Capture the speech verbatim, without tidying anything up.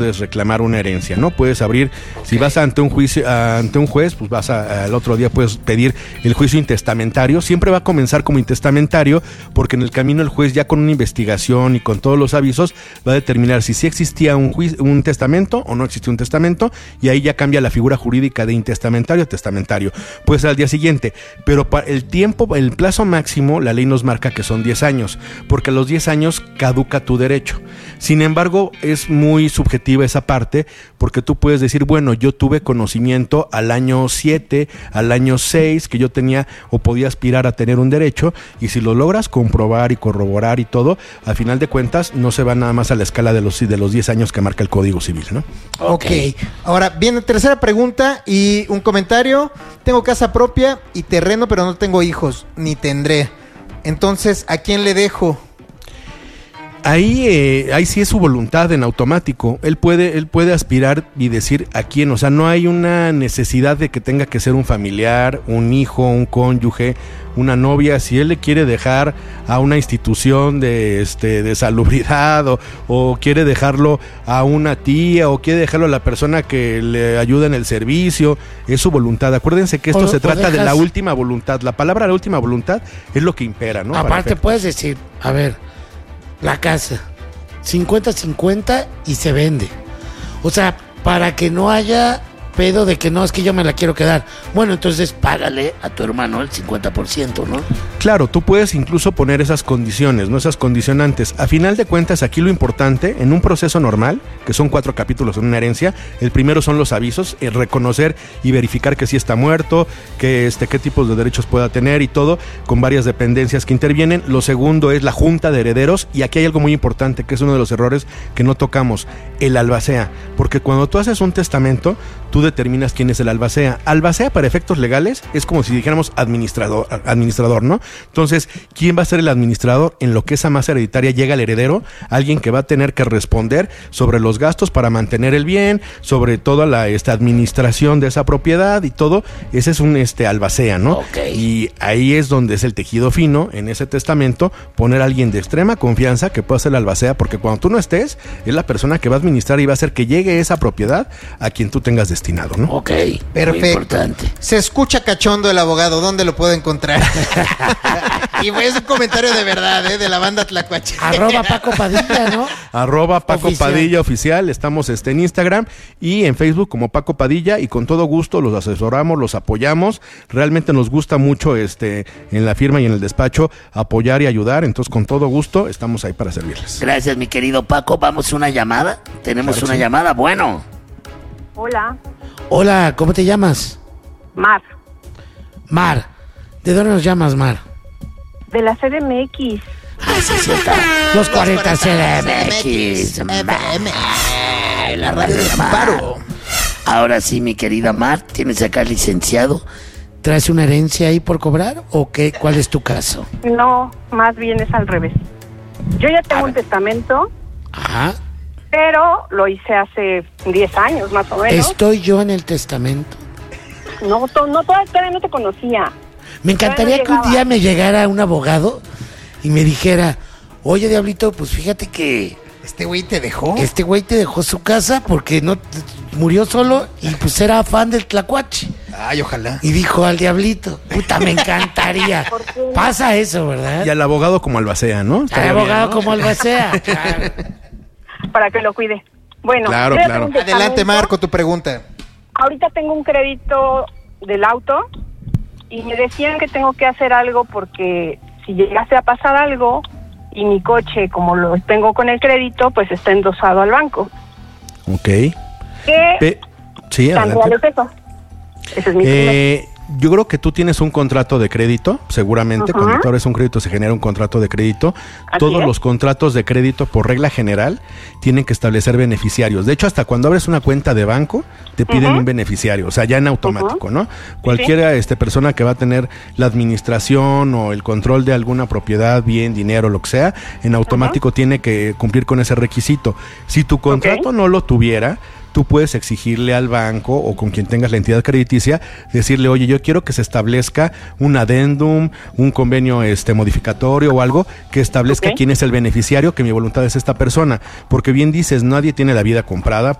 puedes reclamar una herencia, ¿no? Puedes abrir, si vas ante un juicio, ante un juez, pues vas a, al otro día puedes pedir el juicio intestamentario. Siempre va a comenzar como intestamentario, porque en el camino el juez, ya con una investigación y con todos los avisos, va a determinar si sí existía un juicio, un testamento o no existía un testamento, y ahí ya cambia la figura jurídica de intestamentario a testamentario. Puede ser al día siguiente, pero para el tiempo, el plazo máximo, la ley nos marca que son diez años, porque a los diez años caduca tu derecho. Sin embargo, es muy subjetiva esa parte, porque tú puedes decir, bueno, yo tuve conocimiento al año siete, al año seis, que yo tenía o podía aspirar a tener un derecho, y si lo logras comprobar y corroborar y todo, al final de cuentas no se va nada más a la escala de los, de los diez años que marca el Código Civil, ¿no? Ok, ahora viene tercera pregunta y un comentario. Tengo casa propia y terreno, pero no tengo hijos, ni tendré. Entonces, ¿a quién le dejo? Ahí, eh, ahí sí es su voluntad en automático. Él puede, él puede aspirar y decir a quién. O sea, no hay una necesidad de que tenga que ser un familiar, un hijo, un cónyuge, una novia. Si él le quiere dejar a una institución de, este, de salubridad, o, o quiere dejarlo a una tía, o quiere dejarlo a la persona que le ayuda en el servicio, es su voluntad. Acuérdense que esto o, se trata dejas... de la última voluntad. La palabra la última voluntad es lo que impera, ¿no? Aparte puedes decir, a ver, la casa, cincuenta cincuenta y se vende. O sea, para que no haya pedo de que no, es que yo me la quiero quedar. Bueno, entonces págale a tu hermano el cincuenta por ciento, ¿no? Claro, tú puedes incluso poner esas condiciones, ¿no? Esas condicionantes. A final de cuentas, aquí lo importante, en un proceso normal, que son cuatro capítulos en una herencia, el primero son los avisos, el reconocer y verificar que sí está muerto, que este, qué tipos de derechos pueda tener y todo, con varias dependencias que intervienen. Lo segundo es la junta de herederos, y aquí hay algo muy importante, que es uno de los errores que no tocamos, el albacea. Porque cuando tú haces un testamento, tú determinas quién es el albacea. Albacea, para efectos legales, es como si dijéramos administrador, administrador, ¿no? Entonces, ¿quién va a ser el administrador? En lo que esa masa hereditaria llega al heredero, alguien que va a tener que responder sobre los gastos para mantener el bien, sobre toda la esta administración de esa propiedad y todo. Ese es un este albacea, ¿no? Okay. Y ahí es donde es el tejido fino, en ese testamento, poner a alguien de extrema confianza que pueda ser el albacea, porque cuando tú no estés, es la persona que va a administrar y va a hacer que llegue esa propiedad a quien tú tengas destinado, ¿no? Ok, perfecto. Muy importante. Se escucha cachondo el abogado, ¿dónde lo puedo encontrar? Y es un comentario de verdad, ¿eh? De la banda Tlacuache. Arroba Paco Padilla, ¿no? Arroba Paco Oficial. Padilla Oficial. Estamos este, en Instagram y en Facebook como Paco Padilla, y con todo gusto los asesoramos, los apoyamos. Realmente nos gusta mucho este en la firma y en el despacho apoyar y ayudar. Entonces, con todo gusto estamos ahí para servirles. Gracias, mi querido Paco. Vamos a una llamada. Tenemos Claro, una sí. llamada. Bueno. Hola, Hola, ¿cómo te llamas? Mar, Mar. ¿De dónde nos llamas, Mar? de la C D M X. Ah, sí, sí, está. Los cuarenta C D M X. Ay, la radio de Mar. Ahora sí, mi querida Mar, tienes acá licenciado. ¿Traes una herencia ahí por cobrar o qué? ¿Cuál es tu caso? No, más bien es al revés. Yo ya tengo un testamento, Ajá. pero lo hice hace diez años más o menos. ¿Estoy yo en el testamento? No, to- no todavía no te conocía. Me encantaría Todavía que no un llegaba. día me llegara un abogado y me dijera, oye, Diablito, pues fíjate que ¿Este güey te dejó? este güey te dejó su casa porque no murió solo y pues era fan del Tlacuache. Ay, ojalá. Y dijo al Diablito, puta, me encantaría. ¿Por qué? Pasa eso, ¿verdad? Y al abogado como albacea, ¿no? Al Estaría abogado bien, ¿no? como albacea. Claro. Para que lo cuide. Bueno, Claro, yo ya claro. tengo un Adelante, testamento. Marco, tu pregunta. Ahorita tengo un crédito del auto y me decían que tengo que hacer algo porque si llegase a pasar algo y mi coche, como lo tengo con el crédito, pues está endosado al banco. Ok. ¿Qué Pe- sí, tan adelante. real es eso? Ese es mi Eh, yo creo que tú tienes un contrato de crédito, seguramente. Ajá. Cuando tú abres un crédito se genera un contrato de crédito. Así Todos es. los contratos de crédito, por regla general, tienen que establecer beneficiarios. De hecho, hasta cuando abres una cuenta de banco, te piden Ujú. un beneficiario, o sea, ya en automático, Ujú. ¿no? Cualquiera este, persona que va a tener la administración o el control de alguna propiedad, bien, dinero, lo que sea, en automático tiene que cumplir con ese requisito. Si tu contrato no lo tuviera, tú puedes exigirle al banco o con quien tengas la entidad crediticia, decirle, oye, yo quiero que se establezca un adendum, un convenio este modificatorio o algo que establezca Ok. quién es el beneficiario, que mi voluntad es esta persona, porque bien dices, nadie tiene la vida comprada,